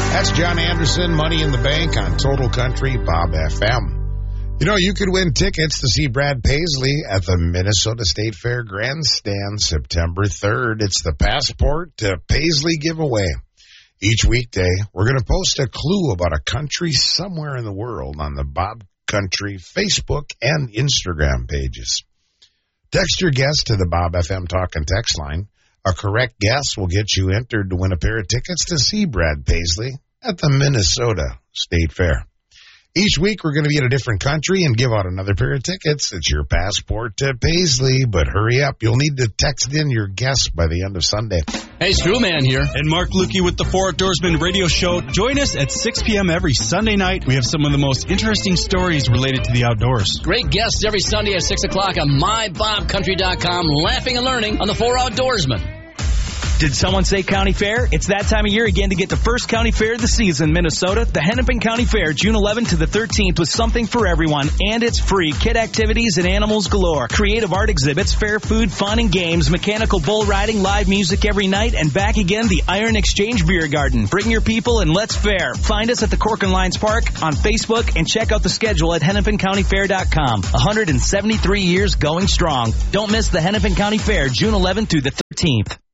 That's John Anderson, Money in the Bank on Total Country Bob FM. You know, you could win tickets to see Brad Paisley at the Minnesota State Fair Grandstand September 3rd. It's the Passport to Paisley giveaway. Each weekday, we're going to post a clue about a country somewhere in the world on the Bob Country Facebook and Instagram pages. Text your guess to the Bob FM Talk and Text line. A correct guess will get you entered to win a pair of tickets to see Brad Paisley at the Minnesota State Fair. Each week, we're going to be in a different country and give out another pair of tickets. It's your passport to Paisley, but hurry up. You'll need to text in your guess by the end of Sunday. Hey, Screwman here. And Mark Lukey with the 4 Outdoorsman Radio Show. Join us at 6 p.m. every Sunday night. We have some of the most interesting stories related to the outdoors. Great guests every Sunday at 6 o'clock on MyBobCountry.com. Laughing and learning on the 4 Outdoorsman. Did someone say county fair? It's that time of year again to get the first county fair of the season, Minnesota. The Hennepin County Fair, June 11th to the 13th, with something for everyone, and it's free. Kid activities and animals galore. Creative art exhibits, fair food, fun and games, mechanical bull riding, live music every night, and back again, the Iron Exchange Beer Garden. Bring your people and let's fair. Find us at the Cork and Lines Park on Facebook and check out the schedule at HennepinCountyFair.com. 173 years going strong. Don't miss the Hennepin County Fair, June 11th through the 13th.